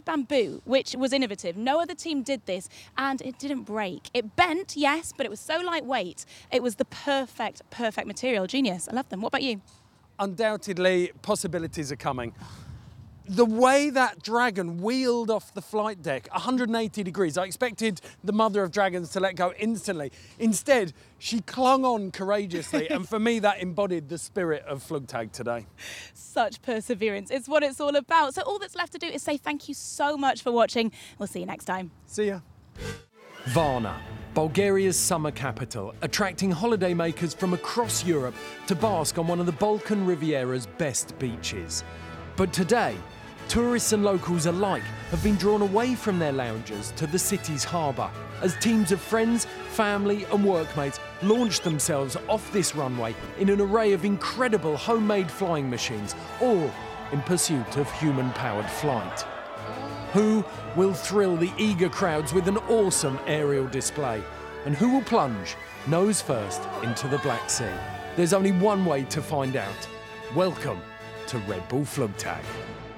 used bamboo, which was innovative. No other team did this, and it didn't break. It bent, yes, but it was so lightweight. It was the perfect material. Genius. I love them. What about you? Undoubtedly, possibilities are coming. The way that dragon wheeled off the flight deck, 180 degrees, I expected the mother of dragons to let go instantly. Instead, she clung on courageously, and for me, that embodied the spirit of Flugtag today. Such perseverance. It's what it's all about. So all that's left to do is say thank you so much for watching. We'll see you next time. See ya. Varna, Bulgaria's summer capital, attracting holidaymakers from across Europe to bask on one of the Balkan Riviera's best beaches. But today, tourists and locals alike have been drawn away from their lounges to the city's harbour as teams of friends, family and workmates launch themselves off this runway in an array of incredible homemade flying machines, all in pursuit of human-powered flight. Who will thrill the eager crowds with an awesome aerial display? And who will plunge nose first into the Black Sea? There's only one way to find out. Welcome to Red Bull Flugtag.